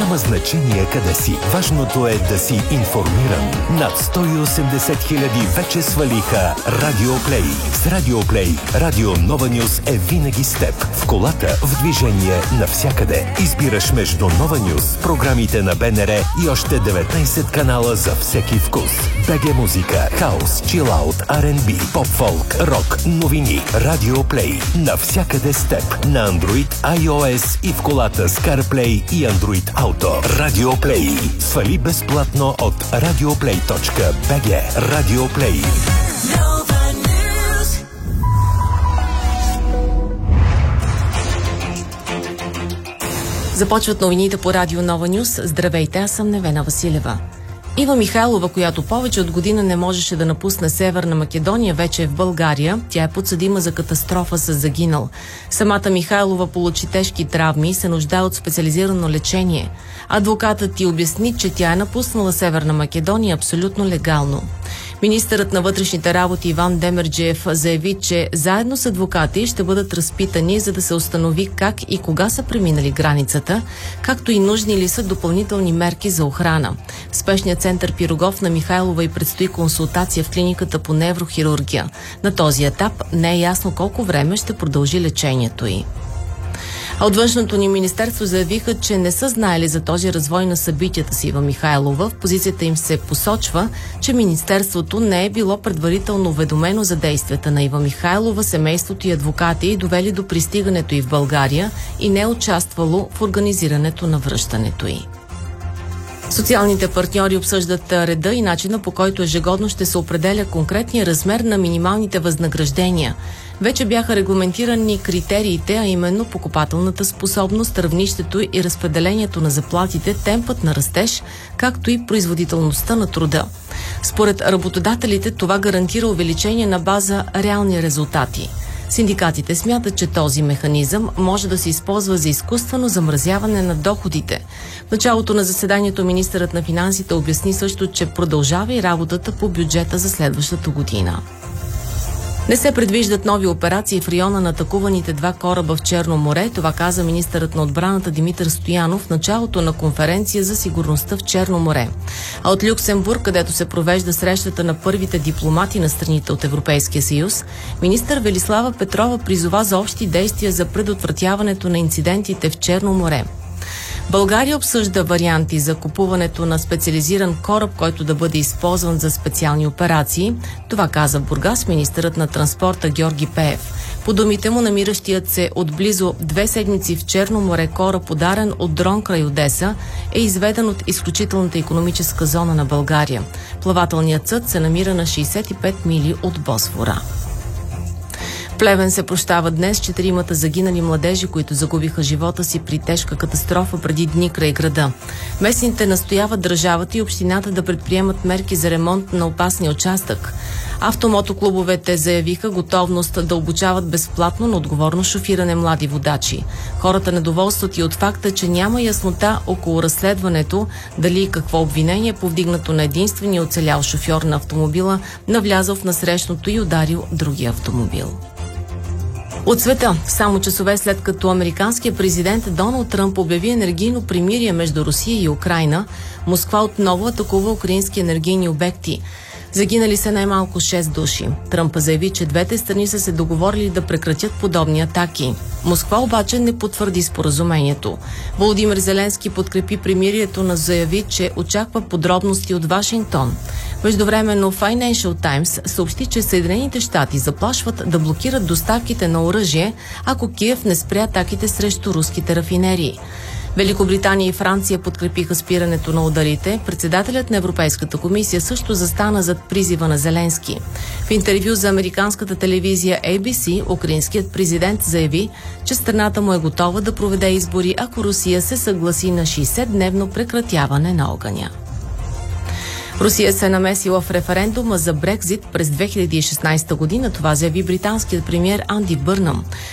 Няма значение къде си. Важното е да си информиран. Над 180 хиляди вече свалиха Радиоплей. С Радиоплей Радио Нова Нюс е винаги с теб. В колата, в движение, навсякъде. Избираш между Нова Нюс, програмите на БНР и още 19 канала за всеки вкус. БГ музика, хаус, чилаут, R&B, поп-фолк, рок, новини. Радиоплей. Навсякъде с теб. На Android, iOS и в колата с CarPlay и Android Auto. Радиоплей. Свали безплатно от radioplay.bg. Радиоплей. Започват новините по Радио Нова Нюс. Здравейте, аз съм Невена Василева. Ива Михайлова, която повече от година не можеше да напусне Северна Македония, вече е в България. Тя е подсъдима за катастрофа с загинал. Самата Михайлова получи тежки травми и се нуждае от специализирано лечение. Адвокатът ти обясни, че тя е напуснала Северна Македония абсолютно легално. Министърът на вътрешните работи Иван Демерджиев заяви, че заедно с адвокати ще бъдат разпитани, за да се установи как и кога са преминали границата, както и нужни ли са допълнителни мерки за охрана. В спешния център Пирогов на Михайлова и предстои консултация в клиниката по неврохирургия. На този етап не е ясно колко време ще продължи лечението й. А от Външното ни министерство заявиха, че не са знаели за този развой на събитията с Ива Михайлова. В позицията им се посочва, че министерството не е било предварително уведомено за действията на Ива Михайлова, семейството и адвокати, довели до пристигането й в България и не е участвало в организирането на връщането й. Социалните партньори обсъждат реда и начина, по който ежегодно ще се определя конкретния размер на минималните възнаграждения. Вече бяха регламентирани критериите, а именно покупателната способност, равнището и разпределението на заплатите, темпът на растеж, както и производителността на труда. Според работодателите това гарантира увеличение на база реални резултати. Синдикатите смятат, че този механизъм може да се използва за изкуствено замразяване на доходите. В началото на заседанието министърът на финансите обясни също, че продължава и работата по бюджета за следващата година. Не се предвиждат нови операции в района на атакуваните 2 кораба в Черно море. Това каза министърът на отбраната Димитър Стоянов в началото на конференция за сигурността в Черно море. А от Люксембург, където се провежда срещата на първите дипломати на страните от Европейския съюз, министър Велислава Петрова призова за общи действия за предотвратяването на инцидентите в Черно море. България обсъжда варианти за купуването на специализиран кораб, който да бъде използван за специални операции. Това каза в Бургас министърът на транспорта Георги Пеев. По думите му, намиращият се от близо 2 седмици в Черно море кораб, подарен от дрон край Одеса, е изведен от изключителната икономическа зона на България. Плавателният съд се намира на 65 мили от Босфора. Плевен се прощава днес 4 загинали младежи, които загубиха живота си при тежка катастрофа преди дни край града. Местните настояват държавата и общината да предприемат мерки за ремонт на опасния участък. Автомотоклубовете заявиха готовност да обучават безплатно на отговорно шофиране млади водачи. Хората недоволстват и от факта, че няма яснота около разследването, дали и какво обвинение е повдигнато на единствения оцелял шофьор на автомобила, навлязъл в насрещното и ударил другия автомобил. От света, само часове след като американският президент Доналд Тръмп обяви енергийно примирие между Русия и Украйна, Москва отново атакува украински енергийни обекти. Загинали са най-малко 6 души. Тръмп заяви, че двете страни са се договорили да прекратят подобни атаки. Москва обаче не потвърди споразумението. Володимир Зеленски подкрепи примирието, но заяви, че очаква подробности от Вашингтон. Междувременно Financial Times съобщи, че Съединените щати заплашват да блокират доставките на оръжие, ако Киев не спря атаките срещу руските рафинерии. Великобритания и Франция подкрепиха спирането на ударите. Председателят на Европейската комисия също застана зад призива на Зеленски. В интервю за американската телевизия ABC, украинският президент заяви, че страната му е готова да проведе избори, ако Русия се съгласи на 60-дневно прекратяване на огъня. Русия се намесила в референдума за Брекзит през 2016 година. Това заяви британският премиер Анди Бърнъм.